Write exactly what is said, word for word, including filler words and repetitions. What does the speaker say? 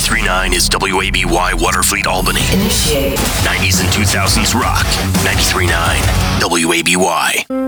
ninety-three point nine is W A B Y Waterfleet Albany. Initiate. nineties and two thousands rock. ninety-three point nine W A B Y.